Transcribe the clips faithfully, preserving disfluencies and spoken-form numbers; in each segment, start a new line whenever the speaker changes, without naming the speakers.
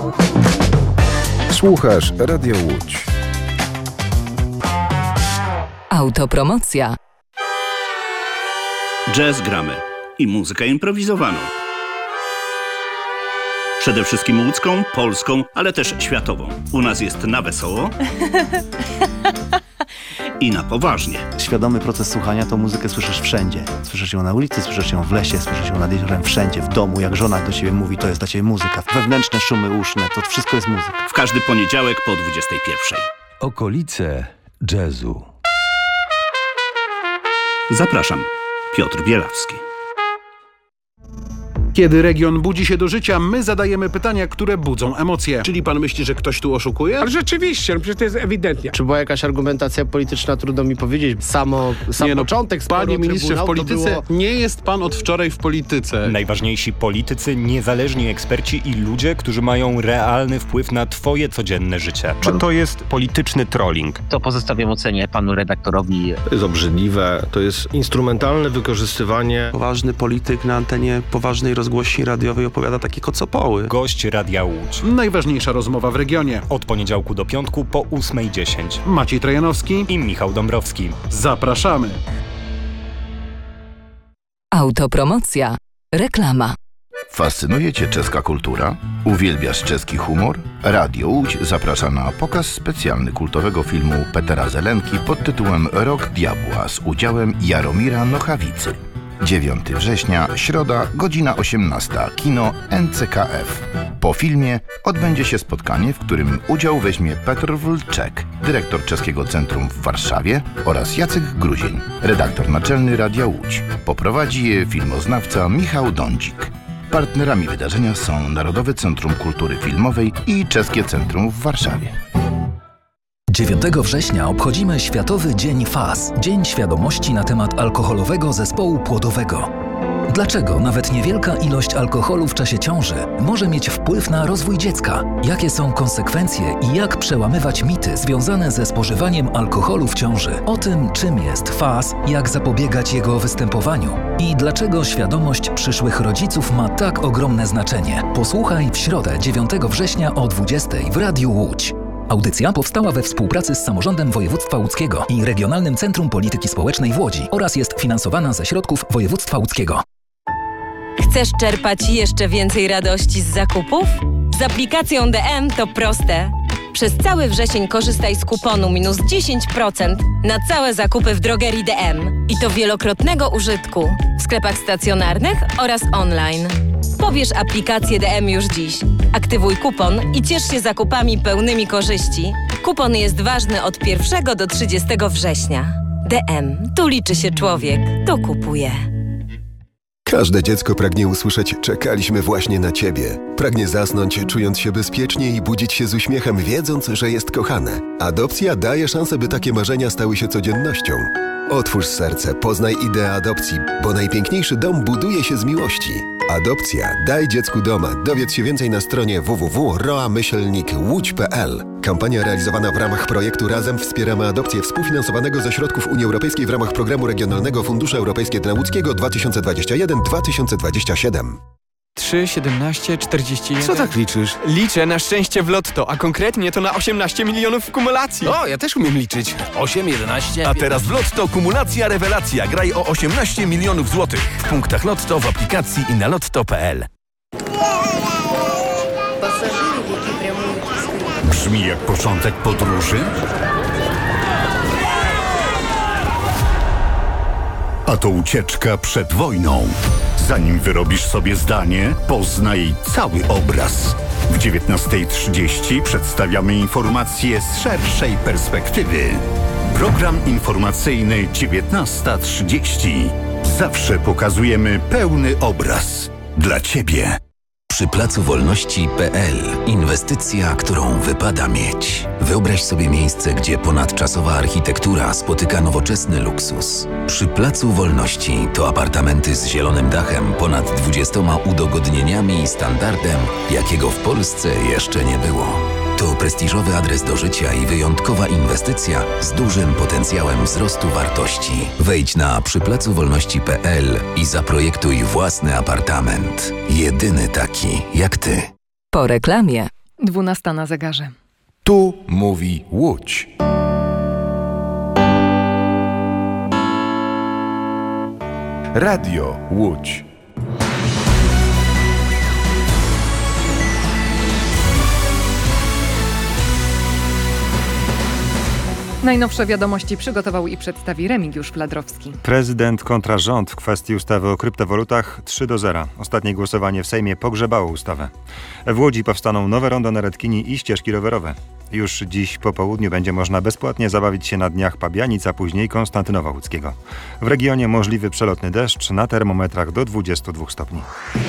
Słuchasz Radio Łódź.
Autopromocja.
Jazz gramy i muzykę improwizowaną. Przede wszystkim łódzką, polską, ale też światową. U nas jest na wesoło i na poważnie.
Świadomy proces słuchania, to muzykę słyszysz wszędzie. Słyszysz ją na ulicy, słyszysz ją w lesie, słyszysz ją nad jeziorem, wszędzie, w domu. Jak żona do ciebie mówi, to jest dla ciebie muzyka. Wewnętrzne szumy uszne, to wszystko jest muzyka.
W każdy poniedziałek po dwudziestej pierwszej.
Okolice jazzu.
Zapraszam, Piotr Bielawski.
Kiedy region budzi się do życia, my zadajemy pytania, które budzą emocje.
Czyli pan myśli, że ktoś tu oszukuje?
Ale rzeczywiście, no przecież to jest ewidentnie.
Czy była jakaś argumentacja polityczna, trudno mi powiedzieć. Samo, sam
nie, no,
początek sporu
panie ministrze, w polityce
było...
nie jest pan od wczoraj w polityce.
Najważniejsi politycy, niezależni eksperci i ludzie, którzy mają realny wpływ na twoje codzienne życie. Czy to jest polityczny trolling?
To pozostawiam ocenie panu redaktorowi.
To jest obrzydliwe, to jest instrumentalne wykorzystywanie.
Poważny polityk na antenie poważnej rozgłośni radiowej opowiada takie kocopoły.
Gość Radia Łódź.
Najważniejsza rozmowa w regionie.
Od poniedziałku do piątku po ósmej dziesięć.
Maciej Trojanowski
i Michał Dąbrowski.
Zapraszamy.
Autopromocja. Reklama.
Fascynuje Cię czeska kultura? Uwielbiasz czeski humor? Radio Łódź zaprasza na pokaz specjalny kultowego filmu Petera Zelenki pod tytułem Rok Diabła z udziałem Jaromira Nochawicy. dziewiątego września, środa, godzina osiemnasta, kino N C K F. Po filmie odbędzie się spotkanie, w którym udział weźmie Petr Wlczek, dyrektor Czeskiego Centrum w Warszawie, oraz Jacek Gruzień, redaktor naczelny Radia Łódź. Poprowadzi je filmoznawca Michał Dądzik. Partnerami wydarzenia są Narodowe Centrum Kultury Filmowej i Czeskie Centrum w Warszawie.
dziewiątego września obchodzimy Światowy Dzień F A S, Dzień Świadomości na temat alkoholowego zespołu płodowego. Dlaczego nawet niewielka ilość alkoholu w czasie ciąży może mieć wpływ na rozwój dziecka? Jakie są konsekwencje i jak przełamywać mity związane ze spożywaniem alkoholu w ciąży? O tym, czym jest F A S, jak zapobiegać jego występowaniu i dlaczego świadomość przyszłych rodziców ma tak ogromne znaczenie. Posłuchaj w środę dziewiątego września o dwudziestej w Radiu Łódź. Audycja powstała we współpracy z Samorządem Województwa Łódzkiego i Regionalnym Centrum Polityki Społecznej w Łodzi oraz jest finansowana ze środków województwa łódzkiego.
Chcesz czerpać jeszcze więcej radości z zakupów? Z aplikacją D M to proste. Przez cały wrzesień korzystaj z kuponu minus dziesięć procent na całe zakupy w drogerii D M. I to wielokrotnego użytku w sklepach stacjonarnych oraz online. Pobierz aplikację D M już dziś. Aktywuj kupon i ciesz się zakupami pełnymi korzyści. Kupon jest ważny od pierwszego do trzydziestego września. D M. Tu liczy się człowiek. Tu kupuje.
Każde dziecko pragnie usłyszeć „czekaliśmy właśnie na Ciebie”. Pragnie zasnąć, czując się bezpiecznie i budzić się z uśmiechem, wiedząc, że jest kochane. Adopcja daje szansę, by takie marzenia stały się codziennością. Otwórz serce, poznaj ideę adopcji, bo najpiękniejszy dom buduje się z miłości. Adopcja. Daj dziecku doma. Dowiedz się więcej na stronie w w w kropka roa myślnik łódź kropka p l. Kampania realizowana w ramach projektu Razem wspieramy adopcję współfinansowanego ze środków Unii Europejskiej w ramach Programu Regionalnego Fundusze Europejskie dla Łódzkiego dwa tysiące dwudziesty pierwszy do dwa tysiące dwudziestego siódmego.
trzy, siedemnaście, czterdzieści jeden.
Co tak liczysz?
Liczę na szczęście w lotto, a konkretnie to na osiemnaście milionów w kumulacji.
O, ja też umiem liczyć. osiem, jedenaście...
A teraz w Lotto kumulacja rewelacja. Graj o osiemnaście milionów złotych. W punktach Lotto, w aplikacji i na lotto kropka p l.
Brzmi jak początek podróży? A to ucieczka przed wojną. Zanim wyrobisz sobie zdanie, poznaj cały obraz. W dziewiętnasta trzydzieści przedstawiamy informacje z szerszej perspektywy. Program informacyjny dziewiętnasta trzydzieści. Zawsze pokazujemy pełny obraz. Dla Ciebie.
Przy Placu Wolności kropka p l. Inwestycja, którą wypada mieć. Wyobraź sobie miejsce, gdzie ponadczasowa architektura spotyka nowoczesny luksus. Przy Placu Wolności to apartamenty z zielonym dachem, ponad dwudziestoma udogodnieniami i standardem, jakiego w Polsce jeszcze nie było. To prestiżowy adres do życia i wyjątkowa inwestycja z dużym potencjałem wzrostu wartości. Wejdź na przy placu wolności kropka p l i zaprojektuj własny apartament. Jedyny taki jak Ty.
Po reklamie.
dwunasta na zegarze.
Tu mówi Łódź. Radio Łódź.
Najnowsze wiadomości przygotował i przedstawi Remigiusz Fladrowski.
Prezydent kontra rząd w kwestii ustawy o kryptowalutach trzy do zera. Ostatnie głosowanie w Sejmie pogrzebało ustawę. W Łodzi powstaną nowe rondo na Redkini i ścieżki rowerowe. Już dziś po południu będzie można bezpłatnie zabawić się na dniach Pabianic, a później Konstantynowa Łódzkiego. W regionie możliwy przelotny deszcz, na termometrach do dwudziestu dwóch stopni.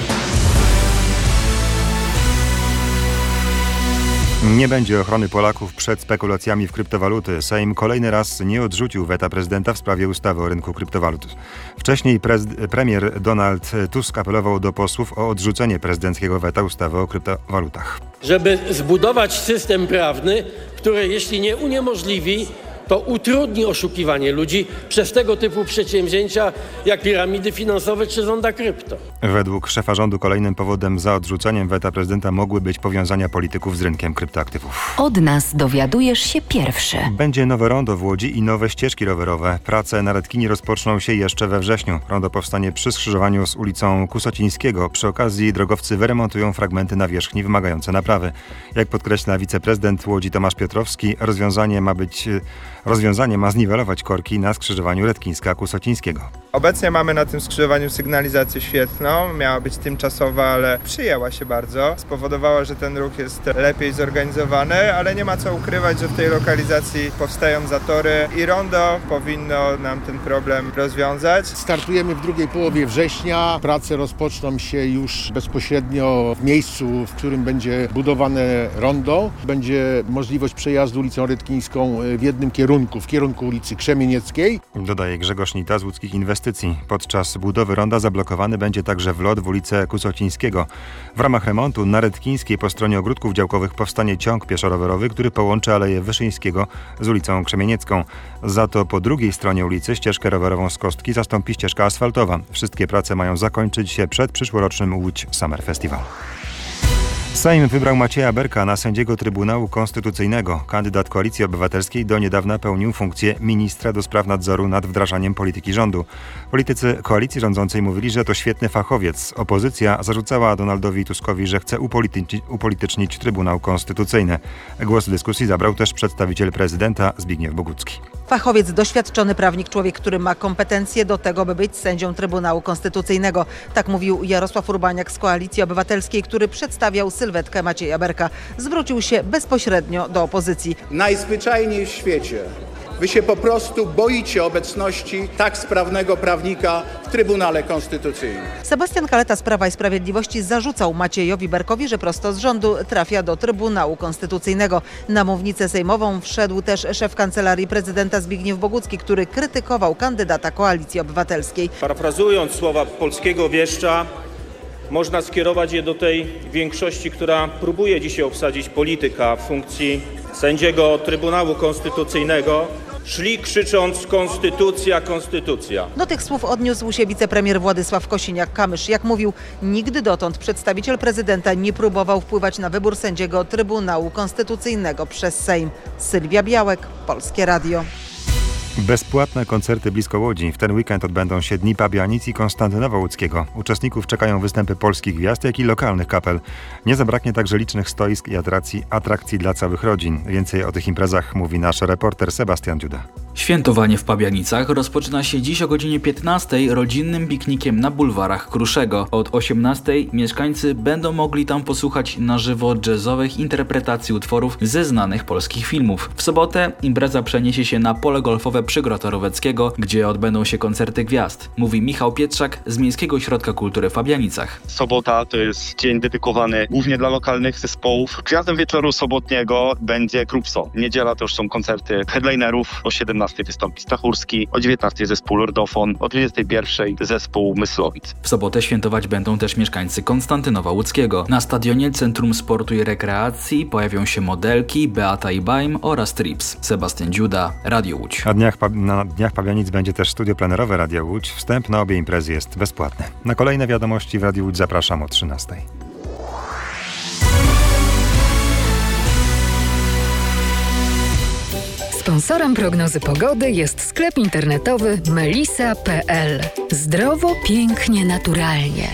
Nie będzie ochrony Polaków przed spekulacjami w kryptowaluty. Sejm kolejny raz nie odrzucił weta prezydenta w sprawie ustawy o rynku kryptowalut. Wcześniej prez- premier Donald Tusk apelował do posłów o odrzucenie prezydenckiego weta ustawy o kryptowalutach.
Żeby zbudować system prawny, który jeśli nie uniemożliwi, to utrudni oszukiwanie ludzi przez tego typu przedsięwzięcia jak piramidy finansowe czy zonda krypto.
Według szefa rządu kolejnym powodem za odrzuceniem weta prezydenta mogły być powiązania polityków z rynkiem kryptoaktywów.
Od nas dowiadujesz się pierwszy.
Będzie nowe rondo w Łodzi i nowe ścieżki rowerowe. Prace na Redkini rozpoczną się jeszcze we wrześniu. Rondo powstanie przy skrzyżowaniu z ulicą Kusocińskiego. Przy okazji drogowcy wyremontują fragmenty nawierzchni wymagające naprawy. Jak podkreśla wiceprezydent Łodzi Tomasz Piotrowski, rozwiązanie ma być... Rozwiązanie ma zniwelować korki na skrzyżowaniu Redkińska-Kusocińskiego.
Obecnie mamy na tym skrzyżowaniu sygnalizację świetlną. Miała być tymczasowa, ale przyjęła się bardzo. Spowodowała, że ten ruch jest lepiej zorganizowany, ale nie ma co ukrywać, że w tej lokalizacji powstają zatory i rondo powinno nam ten problem rozwiązać.
Startujemy w drugiej połowie września. Prace rozpoczną się już bezpośrednio w miejscu, w którym będzie budowane rondo. Będzie możliwość przejazdu ulicą Redkińską w jednym kierunku. w kierunku ulicy Krzemienieckiej.
Dodaje Grzegorz Nita z Łódzkich Inwestycji. Podczas budowy ronda zablokowany będzie także wlot w ulicę Kusocińskiego. W ramach remontu na Redkińskiej po stronie ogródków działkowych powstanie ciąg pieszo-rowerowy, który połączy Aleję Wyszyńskiego z ulicą Krzemieniecką. Za to po drugiej stronie ulicy ścieżkę rowerową z Kostki zastąpi ścieżka asfaltowa. Wszystkie prace mają zakończyć się przed przyszłorocznym Łódź Summer Festival. Sejm wybrał Macieja Berka na sędziego Trybunału Konstytucyjnego. Kandydat Koalicji Obywatelskiej do niedawna pełnił funkcję ministra do spraw nadzoru nad wdrażaniem polityki rządu. Politycy koalicji rządzącej mówili, że to świetny fachowiec. Opozycja zarzucała Donaldowi Tuskowi, że chce upolitycznić, upolitycznić Trybunał Konstytucyjny. Głos w dyskusji zabrał też przedstawiciel prezydenta Zbigniew Bogucki.
Fachowiec, doświadczony prawnik, człowiek, który ma kompetencje do tego, by być sędzią Trybunału Konstytucyjnego. Tak mówił Jarosław Urbaniak z Koalicji Obywatelskiej, który przedstawiał sylwetkę Macieja Berka. Zwrócił się bezpośrednio do opozycji.
Najzwyczajniej w świecie wy się po prostu boicie obecności tak sprawnego prawnika w Trybunale Konstytucyjnym.
Sebastian Kaleta z Prawa i Sprawiedliwości zarzucał Maciejowi Berkowi, że prosto z rządu trafia do Trybunału Konstytucyjnego. Na mównicę sejmową wszedł też szef Kancelarii Prezydenta Zbigniew Bogucki, który krytykował kandydata Koalicji Obywatelskiej.
Parafrazując słowa polskiego wieszcza, można skierować je do tej większości, która próbuje dzisiaj obsadzić polityka w funkcji sędziego Trybunału Konstytucyjnego. Szli krzycząc konstytucja, konstytucja.
Do tych słów odniósł się wicepremier Władysław Kosiniak-Kamysz. Jak mówił, nigdy dotąd przedstawiciel prezydenta nie próbował wpływać na wybór sędziego Trybunału Konstytucyjnego przez Sejm. Sylwia Białek, Polskie Radio.
Bezpłatne koncerty blisko Łodzi. W ten weekend odbędą się Dni Pabianic i Konstantynowa Łódzkiego. Uczestników czekają występy polskich gwiazd, jak i lokalnych kapel. Nie zabraknie także licznych stoisk i atrakcji, atrakcji dla całych rodzin. Więcej o tych imprezach mówi nasz reporter Sebastian Dziuda.
Świętowanie w Pabianicach rozpoczyna się dziś o godzinie piętnastej rodzinnym piknikiem na bulwarach Kruszego. Od osiemnastej mieszkańcy będą mogli tam posłuchać na żywo jazzowych interpretacji utworów ze znanych polskich filmów. W sobotę impreza przeniesie się na pole golfowe przy Grota Roweckiego, gdzie odbędą się koncerty gwiazd. Mówi Michał Pietrzak z Miejskiego Ośrodka Kultury w Pabianicach.
Sobota to jest dzień dedykowany głównie dla lokalnych zespołów. Gwiazdą wieczoru sobotniego będzie Krupso. Niedziela to już są koncerty headlinerów. O siedemnastej wystąpi Stachurski, o dziewiętnastej zespół Lordofon, o dwudziestej pierwszej zespół Myslowic.
W sobotę świętować będą też mieszkańcy Konstantynowa Łódzkiego. Na stadionie Centrum Sportu i Rekreacji pojawią się modelki Beata i Baim oraz Trips. Sebastian Dziuda, Radio Łódź.
Na dniach, na dniach Pabianic będzie też studio plenerowe Radio Łódź. Wstęp na obie imprezy jest bezpłatny. Na kolejne wiadomości w Radiu Łódź zapraszam o trzynastej.
Sponsorem prognozy pogody jest sklep internetowy melisa kropka pe el. Zdrowo, pięknie, naturalnie.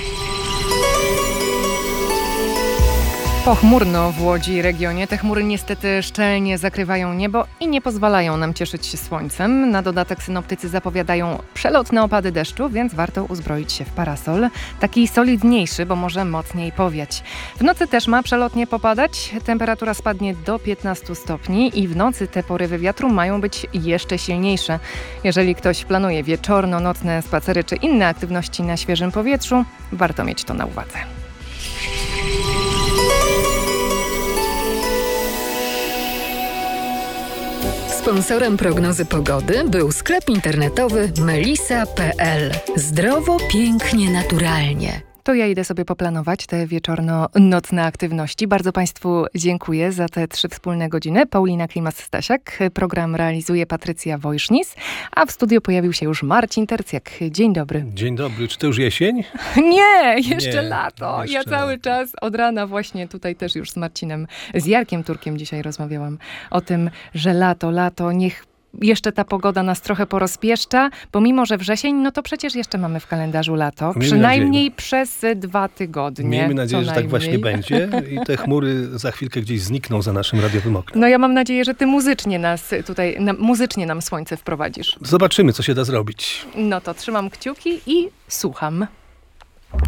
Pochmurno w Łodzi i regionie. Te chmury niestety szczelnie zakrywają niebo i nie pozwalają nam cieszyć się słońcem. Na dodatek synoptycy zapowiadają przelotne opady deszczu, więc warto uzbroić się w parasol. Taki solidniejszy, bo może mocniej powiać. W nocy też ma przelotnie popadać. Temperatura spadnie do piętnastu stopni i w nocy te porywy wiatru mają być jeszcze silniejsze. Jeżeli ktoś planuje wieczorno-nocne spacery czy inne aktywności na świeżym powietrzu, warto mieć to na uwadze.
Sponsorem prognozy pogody był sklep internetowy melisa kropka pe el. Zdrowo, pięknie, naturalnie.
To ja idę sobie poplanować te wieczorno-nocne aktywności. Bardzo Państwu dziękuję za te trzy wspólne godziny. Paulina Klimas-Stasiak, program realizuje Patrycja Wojsznis, a w studiu pojawił się już Marcin Tercjak. Dzień dobry.
Dzień dobry. Czy to już jesień?
Nie, jeszcze
Nie,
lato.
jeszcze
ja cały
lato.
czas od rana właśnie tutaj też już z Marcinem, z Jarkiem Turkiem dzisiaj rozmawiałam o tym, że lato, lato, niech jeszcze ta pogoda nas trochę porozpieszcza, bo mimo, że wrzesień, no to przecież jeszcze mamy w kalendarzu lato.
Miejmy
Przynajmniej
nadzieję.
przez dwa tygodnie.
Miejmy nadzieję, że tak
najmniej.
właśnie będzie i te chmury za chwilkę gdzieś znikną za naszym radiowym oknem.
No ja mam nadzieję, że ty muzycznie nas tutaj, na, muzycznie nam słońce wprowadzisz.
Zobaczymy, co się da zrobić.
No to trzymam kciuki i słucham.